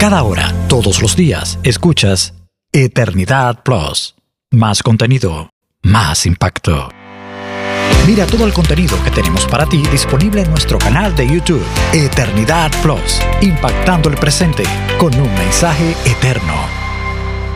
Cada hora, todos los días, escuchas Eternidad Plus. Más contenido, más impacto. Mira todo el contenido que tenemos para ti disponible en nuestro canal de YouTube, Eternidad Plus, impactando el presente con un mensaje eterno.